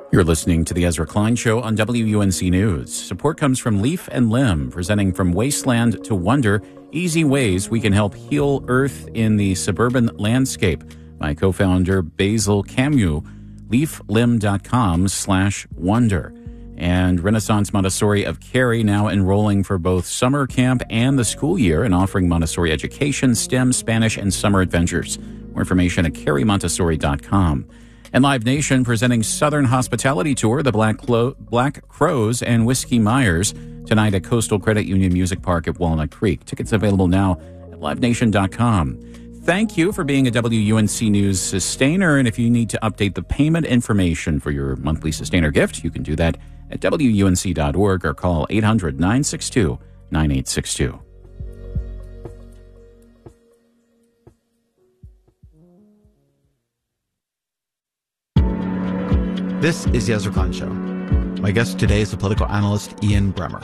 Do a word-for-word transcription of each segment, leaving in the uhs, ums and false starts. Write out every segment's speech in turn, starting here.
You're listening to the Ezra Klein Show on W U N C News. Support comes from Leaf and Limb, presenting From Wasteland to Wonder, easy ways we can help heal Earth in the suburban landscape. My co-founder, Basil Camus, leaflimb.com slash wonder. And Renaissance Montessori of Cary now enrolling for both summer camp and the school year and offering Montessori education, STEM, Spanish, and summer adventures. More information at cary montessori dot com. And Live Nation presenting Southern Hospitality Tour, the Black, Clo- Black Crows and Whiskey Myers, tonight at Coastal Credit Union Music Park at Walnut Creek. Tickets available now at live nation dot com. Thank you for being a W U N C News sustainer. And if you need to update the payment information for your monthly sustainer gift, you can do that at W U N C dot org or call eight hundred, nine six two, nine eight six two. This is the Ezra Klein Show. My guest today is the political analyst Ian Bremmer.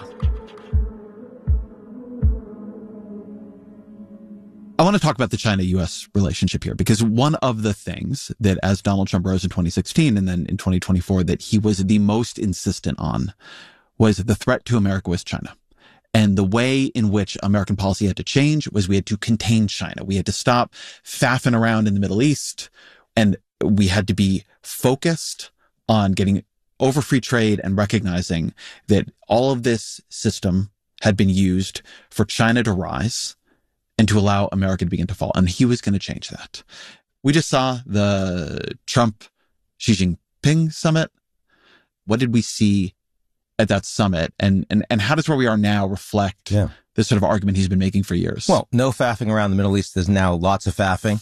I want to talk about the China-U S relationship here, because one of the things that, as Donald Trump rose in twenty sixteen and then in twenty twenty-four, that he was the most insistent on was the threat to America was China. And the way in which American policy had to change was we had to contain China. We had to stop faffing around in the Middle East, and we had to be focused on getting over free trade and recognizing that all of this system had been used for China to rise and to allow America to begin to fall. And he was going to change that. We just saw the Trump-Xi Jinping summit. What did we see at that summit? And and, and how does where we are now reflect yeah. this sort of argument he's been making for years? Well, no faffing around the Middle East. There's now lots of faffing.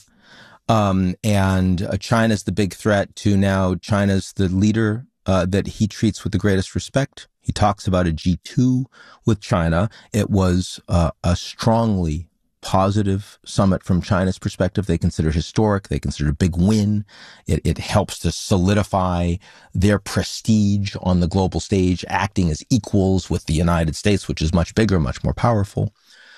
Um, and uh, China's the big threat to now China's the leader uh, that he treats with the greatest respect. He talks about a G two with China. It was uh, a strongly positive summit from China's perspective. They consider it historic. They consider it a big win. It, it helps to solidify their prestige on the global stage, acting as equals with the United States, which is much bigger, much more powerful.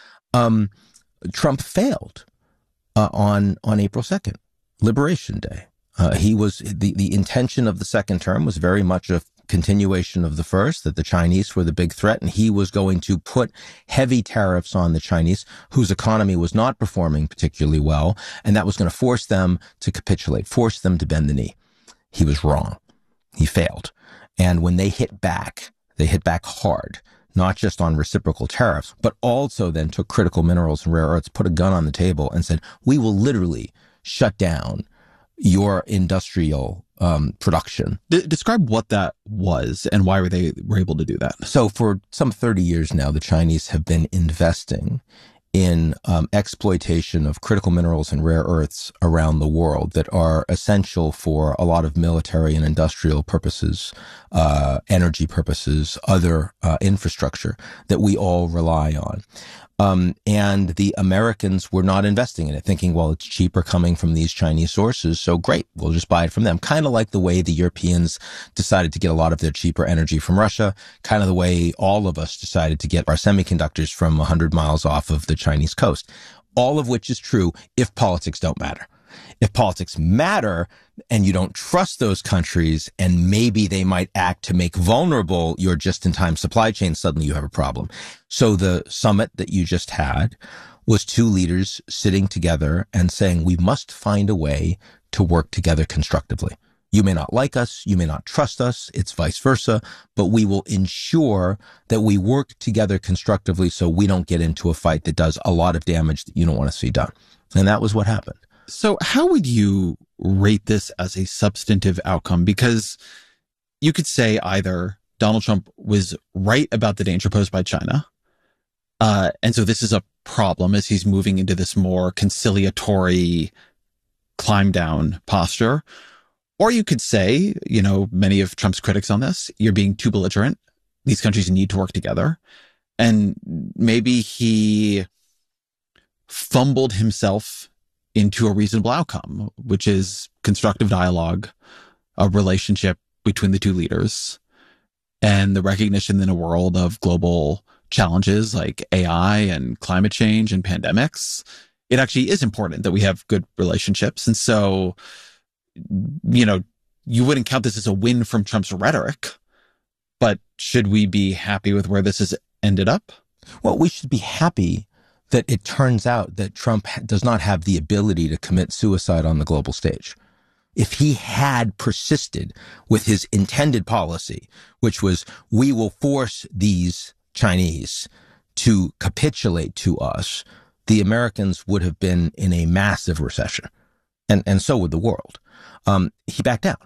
Um, Trump failed. Uh, on on April second, Liberation Day. Uh, he was the the intention of the second term was very much a continuation of the first, that the Chinese were the big threat, and he was going to put heavy tariffs on the Chinese, whose economy was not performing particularly well, and that was going to force them to capitulate, force them to bend the knee. He was wrong. He failed. And when they hit back, they hit back hard. Not just on reciprocal tariffs, but also then took critical minerals and rare earths, put a gun on the table and said, we will literally shut down your industrial um, production. D- describe what that was and why were they were able to do that. So for some thirty years now, the Chinese have been investing in um, exploitation of critical minerals and rare earths around the world that are essential for a lot of military and industrial purposes, uh, energy purposes, other uh, infrastructure that we all rely on. Um, and the Americans were not investing in it, thinking, well, it's cheaper coming from these Chinese sources, so great, we'll just buy it from them. Kind of like the way the Europeans decided to get a lot of their cheaper energy from Russia, kind of the way all of us decided to get our semiconductors from one hundred miles off of the Chinese coast. All of which is true if politics don't matter. If politics matter and you don't trust those countries and maybe they might act to make vulnerable your just-in-time supply chain, suddenly you have a problem. So the summit that you just had was two leaders sitting together and saying, we must find a way to work together constructively. You may not like us, you may not trust us, it's vice versa, but we will ensure that we work together constructively so we don't get into a fight that does a lot of damage that you don't want to see done. And that was what happened. So how would you rate this as a substantive outcome? Because you could say either Donald Trump was right about the danger posed by China, uh, and so this is a problem as he's moving into this more conciliatory climb down posture. Or you could say, you know, many of Trump's critics on this, you're being too belligerent. These countries need to work together. And maybe he fumbled himself into a reasonable outcome, which is constructive dialogue, a relationship between the two leaders, and the recognition in a world of global challenges like A I and climate change and pandemics. It actually is important that we have good relationships. And so, you know, you wouldn't count this as a win from Trump's rhetoric, but should we be happy with where this has ended up? Well, we should be happy that it turns out that Trump does not have the ability to commit suicide on the global stage. If he had persisted with his intended policy, which was we will force these Chinese to capitulate to us, the Americans would have been in a massive recession. And, and so would the world. Um, he backed down.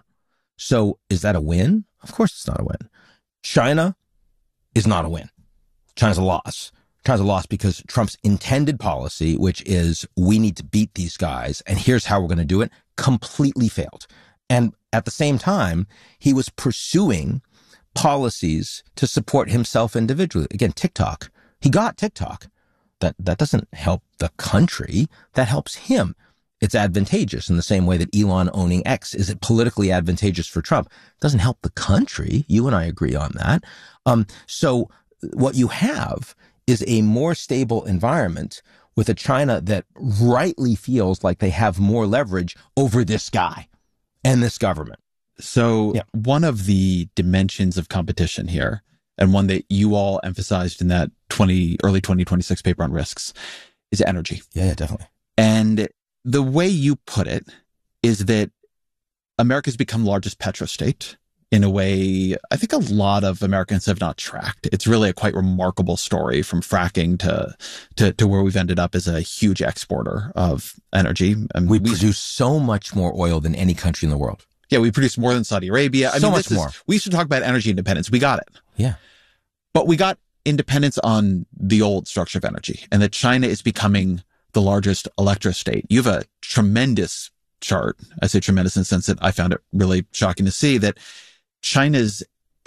So is that a win? Of course it's not a win. China is not a win. China's a loss. China's a loss because Trump's intended policy, which is we need to beat these guys and here's how we're going to do it, completely failed. And at the same time, he was pursuing policies to support himself individually. Again, TikTok. He got TikTok. That, that doesn't help the country. That helps him. It's advantageous in the same way that Elon owning X is it politically advantageous for Trump. It doesn't help the country. You and I agree on that. Um, so what you have is a more stable environment with a China that rightly feels like they have more leverage over this guy and this government. So yeah. One of the dimensions of competition here, and one that you all emphasized in that twenty early twenty twenty-six paper on risks, is energy. Yeah, yeah, definitely. And the way you put it is that America's become largest petrostate in a way I think a lot of Americans have not tracked. It's really a quite remarkable story from fracking to to, to where we've ended up as a huge exporter of energy. And we, we produce so much more oil than any country in the world. Yeah, we produce more than Saudi Arabia. I so mean, much this more. Is, we used to talk about energy independence. We got it. Yeah. But we got independence on the old structure of energy, and that China is becoming the largest electrostate. You have a tremendous chart. I say tremendous in the sense that I found it really shocking to see that China's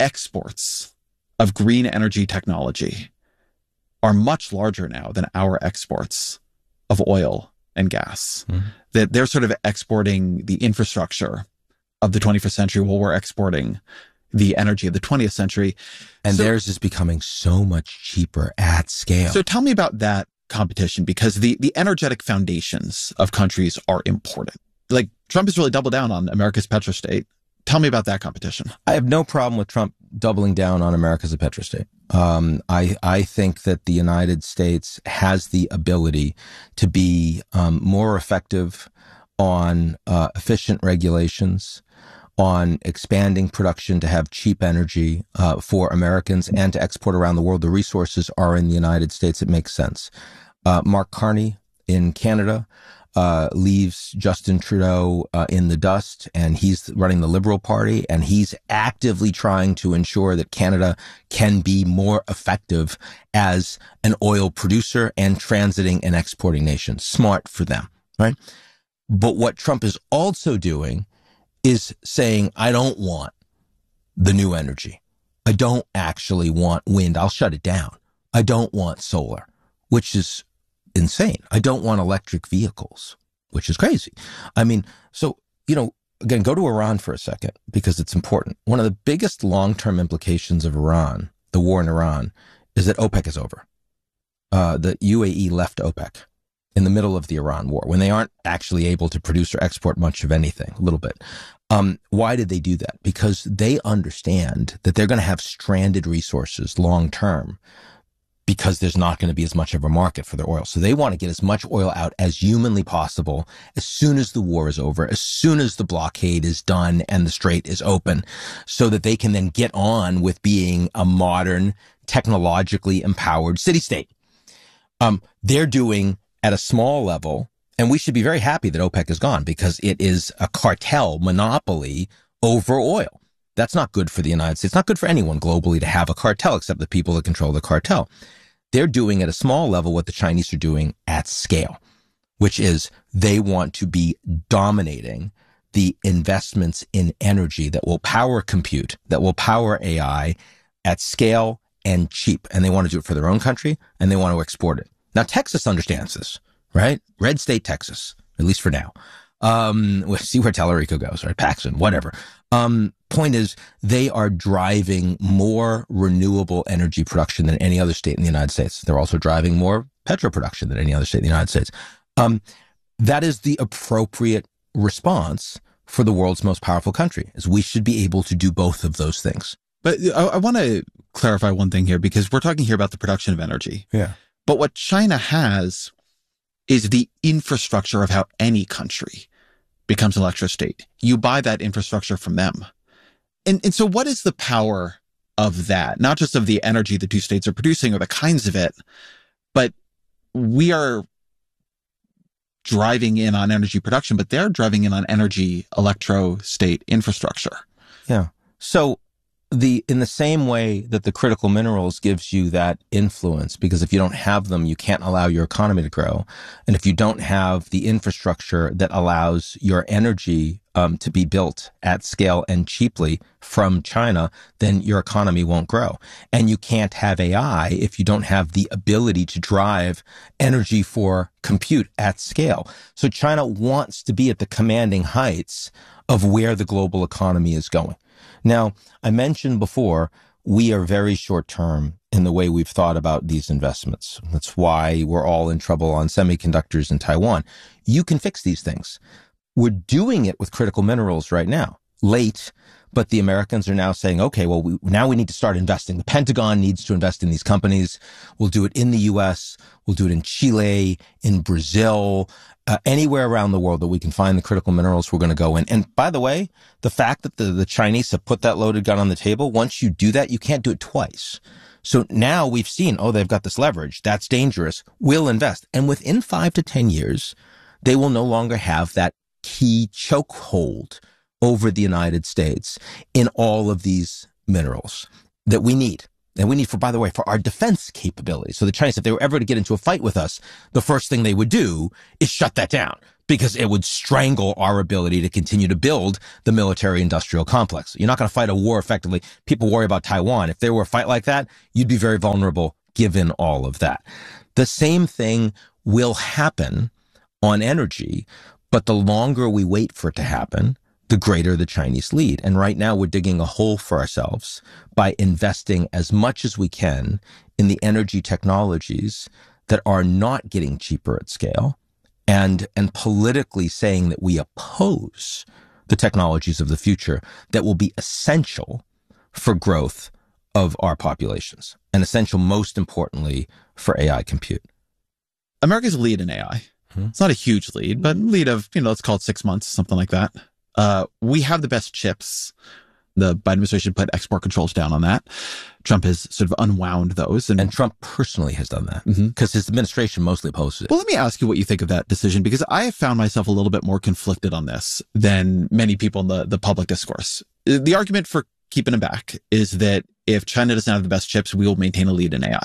exports of green energy technology are much larger now than our exports of oil and gas. Mm-hmm. That they're sort of exporting the infrastructure of the twenty-first century while we're exporting the energy of the twentieth century. And so, theirs is becoming so much cheaper at scale. So tell me about that competition, because the, the energetic foundations of countries are important. Like Trump has really doubled down on America's petrostate. Tell me about that competition. I have no problem with Trump doubling down on America as a petrostate. Um, I, I think that the United States has the ability to be um, more effective on uh, efficient regulations, on expanding production to have cheap energy uh, for Americans and to export around the world. The resources are in the United States. It makes sense. Uh, Mark Carney in Canada uh, leaves Justin Trudeau uh, in the dust, and he's running the Liberal Party, and he's actively trying to ensure that Canada can be more effective as an oil producer and transiting and exporting nation. Smart for them, right? But what Trump is also doing is saying, I don't want the new energy. I don't actually want wind. I'll shut it down. I don't want solar, which is insane. I don't want electric vehicles, which is crazy. I mean, so, you know, again, go to Iran for a second because it's important. One of the biggest long-term implications of Iran, the war in Iran, is that OPEC is over. Uh, the U A E left OPEC in the middle of the Iran war, when they aren't actually able to produce or export much of anything, a little bit. Um, why did they do that? Because they understand that they're going to have stranded resources long term because there's not going to be as much of a market for their oil. So they want to get as much oil out as humanly possible as soon as the war is over, as soon as the blockade is done and the strait is open, so that they can then get on with being a modern, technologically empowered city-state. Um, they're doing at a small level, and we should be very happy that OPEC is gone because it is a cartel monopoly over oil. That's not good for the United States. It's not good for anyone globally to have a cartel except the people that control the cartel. They're doing at a small level what the Chinese are doing at scale, which is they want to be dominating the investments in energy that will power compute, that will power A I at scale and cheap. And they want to do it for their own country, and they want to export it. Now, Texas understands this, right? Red state Texas, at least for now. Um, we'll see where Tellerico goes, right? Paxson, whatever. Um, point is, they are driving more renewable energy production than any other state in the United States. They're also driving more petro production than any other state in the United States. Um, that is the appropriate response for the world's most powerful country, is we should be able to do both of those things. But I, I want to clarify one thing here, because we're talking here about the production of energy. Yeah. But what China has is the infrastructure of how any country becomes an electro state. You buy that infrastructure from them. And, and so what is the power of that? Not just of the energy the two states are producing or the kinds of it, but we are driving in on energy production, but they're driving in on energy electro state infrastructure. Yeah. So the, in the same way that the critical minerals gives you that influence, because if you don't have them, you can't allow your economy to grow. And if you don't have the infrastructure that allows your energy um, to be built at scale and cheaply from China, then your economy won't grow. And you can't have A I if you don't have the ability to drive energy for compute at scale. So China wants to be at the commanding heights of where the global economy is going. Now, I mentioned before, we are very short term in the way we've thought about these investments. That's why we're all in trouble on semiconductors in Taiwan. You can fix these things. We're doing it with critical minerals right now, late, but the Americans are now saying, okay, well, we, now we need to start investing. The Pentagon needs to invest in these companies. We'll do it in the U S. We'll do it in Chile, in Brazil, uh, anywhere around the world that we can find the critical minerals, we're going to go in. And by the way, the fact that the, the Chinese have put that loaded gun on the table, once you do that, you can't do it twice. So now we've seen, oh, they've got this leverage. That's dangerous. We'll invest. And within five to ten years, they will no longer have that key chokehold over the United States in all of these minerals that we need. And we need for, by the way, for our defense capability. So the Chinese, if they were ever to get into a fight with us, the first thing they would do is shut that down, because it would strangle our ability to continue to build the military industrial complex. You're not going to fight a war effectively. People worry about Taiwan. If there were a fight like that, you'd be very vulnerable given all of that. The same thing will happen on energy, but the longer we wait for it to happen, the greater the Chinese lead. And right now we're digging a hole for ourselves by investing as much as we can in the energy technologies that are not getting cheaper at scale, and, and politically saying that we oppose the technologies of the future that will be essential for growth of our populations, and essential, most importantly, for A I compute. America's lead in A I. Hmm. It's not a huge lead, but lead of, you know, let's call it six months, something like that. Uh, we have the best chips. The Biden administration put export controls down on that. Trump has sort of unwound those. And, and Trump personally has done that, because mm-hmm. his administration mostly opposes it. Well, let me ask you what you think of that decision, because I have found myself a little bit more conflicted on this than many people in the, the public discourse. The argument for keeping them back is that if China doesn't have the best chips, we will maintain a lead in A I.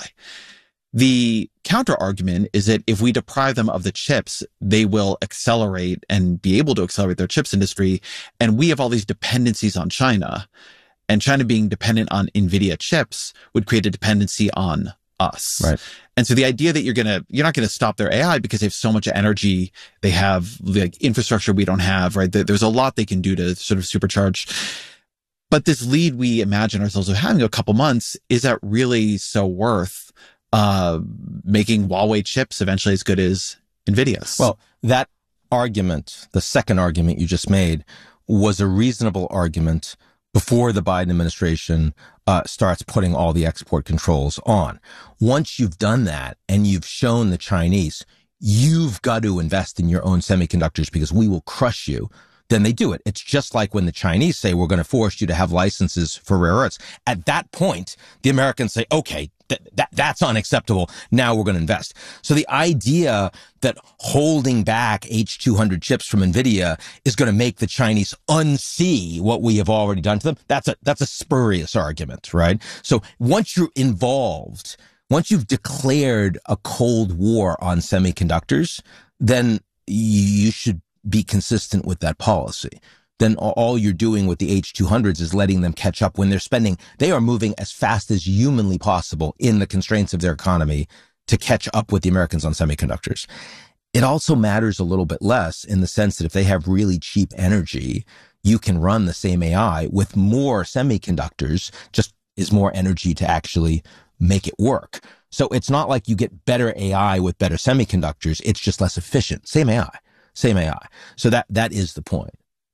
The counter argument is that if we deprive them of the chips, they will accelerate and be able to accelerate their chips industry. And we have all these dependencies on China, and China being dependent on NVIDIA chips would create a dependency on us. Right. And so the idea that you're going to, you're not going to stop their A I because they have so much energy, they have like infrastructure we don't have, right? There's a lot they can do to sort of supercharge. But this lead we imagine ourselves having a couple months, is that really so worth uh, making Huawei chips eventually as good as NVIDIA's? Well, that argument, the second argument you just made, was a reasonable argument before the Biden administration uh, starts putting all the export controls on. Once you've done that and you've shown the Chinese, you've got to invest in your own semiconductors because we will crush you, then they do it. It's just like when the Chinese say, we're going to force you to have licenses for rare earths. At that point, the Americans say, okay, th- that that's unacceptable. Now we're going to invest. So the idea that holding back H two hundred chips from NVIDIA is going to make the Chinese unsee what we have already done to them, that's a, that's a spurious argument, right? So once you're involved, once you've declared a Cold War on semiconductors, then you should be consistent with that policy. Then all you're doing with the H two hundreds is letting them catch up when they're spending. They are moving as fast as humanly possible in the constraints of their economy to catch up with the Americans on semiconductors. It also matters a little bit less in the sense that if they have really cheap energy, you can run the same A I with more semiconductors, just is more energy to actually make it work. So it's not like you get better A I with better semiconductors. It's just less efficient. Same A I. Same A I. So that, that is the point.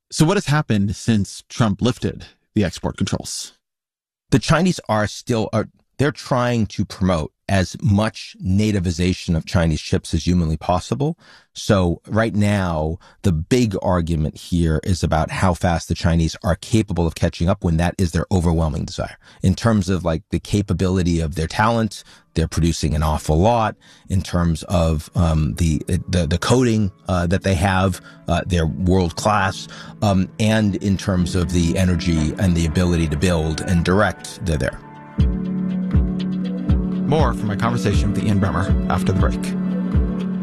So what has happened since Trump lifted the export controls? The Chinese are still, are, they're trying to promote as much nativization of Chinese chips as humanly possible. So right now, the big argument here is about how fast the Chinese are capable of catching up when that is their overwhelming desire. In terms of like the capability of their talent, they're producing an awful lot. In terms of um, the, the the coding uh, that they have, uh, they're world class. Um, and in terms of the energy and the ability to build and direct, they're there. More from my conversation with Ian Bremmer after the break.